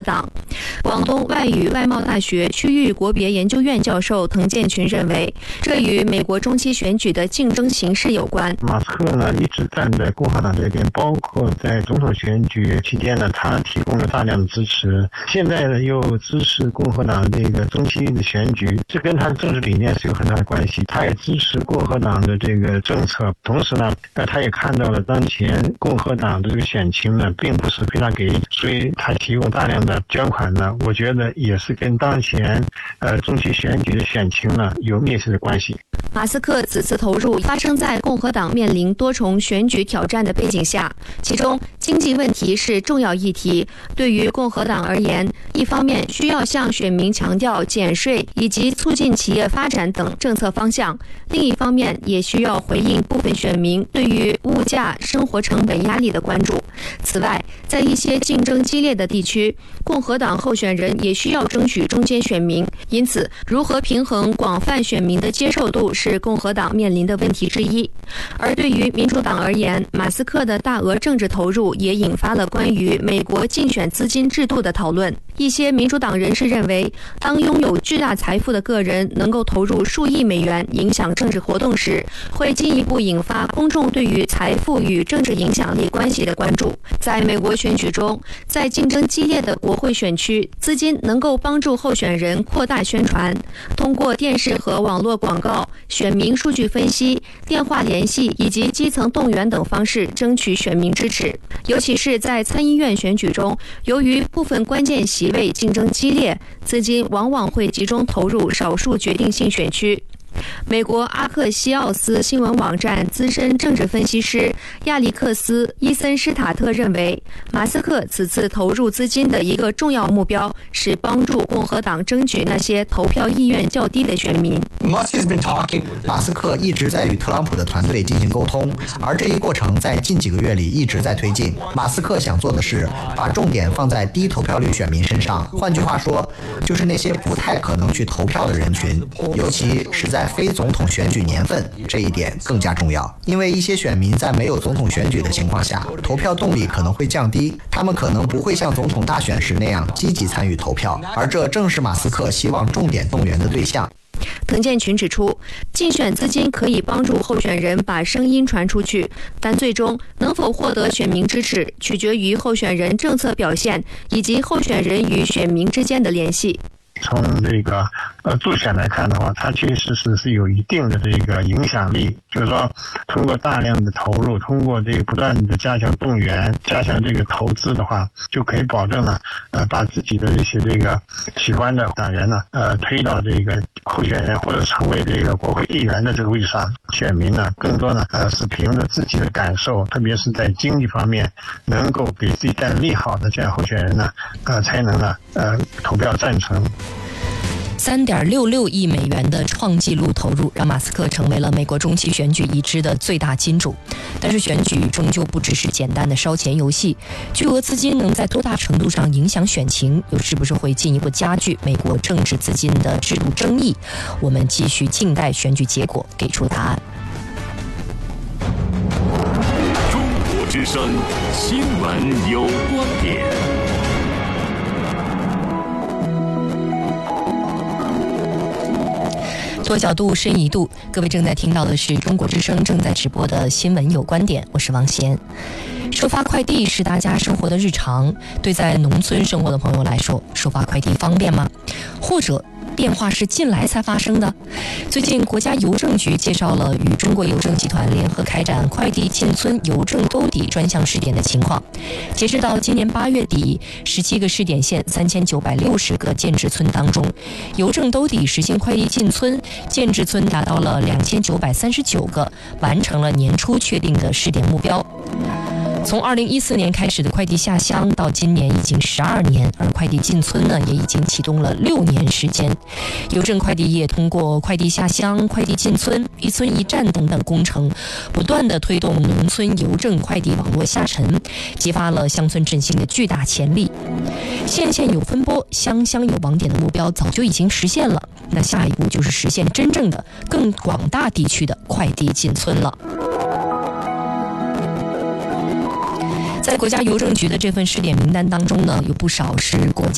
党。广东外语外贸大学区域国别研究院教授滕建群认为，这与美国中期选举的竞争形势有关。 马斯克呢一直站在共和党这边，包括在总统选举期间呢，他提供了大量的支持，现在呢又支持共和党这个中期的选举，这跟他的政治理念是有很大的关系。他也支持共和党的这个政策，同时呢，他也看到了当前共和党的这个选情呢，并不是非常给力，所以他提供大量的捐款呢，我觉得也是跟当前中期选举的选情呢有密切的关系。 马斯克此次投入发生在共和党面临多重选举挑战的背景下，其中经济问题是重要议题。对于共和党而言，一方面需要向选民强调减税以及促进企业发展等政策方向，另一方面也需要回应部分选民对于物价、生活成本压力的关注。此外，在一些竞争激烈的地区，共和党候选人也需要争取中间选民，因此如何平衡广泛选民的接受度是共和党面临的问题之一。而对于民主党而言，马斯克的大额政治投入也引发了关于美国竞选资金制度的讨论。一些民主党人士认为，当拥有巨大财富的个人能够投入数亿美元影响政治活动时，会进一步引发公众对于财富与政治影响力关系的关注。在美国选举中，在竞争激烈的国会选区，资金能够帮助候选人扩大宣传，通过电视和网络广告、选民数据分析、电话联系以及基层动员等方式争取选民支持。尤其是在参议院选举中，由于部分关键席位竞争激烈，资金往往会集中投入少数决定性选区。美国阿克西奥斯新闻网站资深政治分析师亚历克斯·伊森施塔特认为，马斯克此次投入资金的一个重要目标是帮助共和党争取那些投票意愿较低的选民。 马斯克一直在与特朗普的团队进行沟通，而这一过程在近几个月里一直在推进。马斯克想做的是把重点放在低投票率选民身上，换句话说，就是那些不太可能去投票的人群，尤其是在非总统选举年份，这一点更加重要。因为一些选民在没有总统选举的情况下，投票动力可能会降低，他们可能不会像总统大选时那样积极参与投票，而这正是马斯克希望重点动员的对象。 滕建群指出，竞选资金可以帮助候选人把声音传出去，但最终能否获得选民支持，取决于候选人政策表现以及候选人与选民之间的联系。 从这个助选来看的话，它确实是有一定的这个影响力，就是说通过大量的投入，通过这个不断的加强动员，加强这个投资的话，就可以保证了把自己的这些这个喜欢的党员呢推到这个候选人或者成为这个国会议员的这个位置上。选民呢更多呢是凭着自己的感受，特别是在经济方面能够给自己带来利好的这样候选人呢才能呢投票赞成。 3.66亿美元的创纪录投入，让马斯克成为了美国中期选举已知的最大金主。但是选举终究不只是简单的烧钱游戏，巨额资金能在多大程度上影响选情，又是不是会进一步加剧美国政治资金的制度争议？我们继续静待选举结果给出答案。 中国之声，新闻有观点。 多角度，深一度。各位正在听到的是中国之声正在直播的新闻有观点，我是王贤。收发快递是大家生活的日常，对在农村生活的朋友来说，收发快递方便吗？或者变化是近来才发生的？最近国家邮政局介绍了与中国邮政集团联合开展快递进村邮政兜底专项试点的情况。截止到今年8月底，17个试点县3960个建制村当中，邮政兜底实行快递进村建制村达到了2939个，完成了年初确定的试点目标。从2014年开始的快递下乡到今年已经12年，而快递进村呢也已经启动了6年时间。邮政快递业通过快递下乡、快递进村、一村一站等等工程，不断地推动农村邮政快递网络下沉，激发了乡村振兴的巨大潜力。县县有分拨、乡乡有网点的目标早就已经实现了，那下一步就是实现真正的更广大地区的快递进村了。在国家邮政局的这份试点名单当中呢，有不少是国家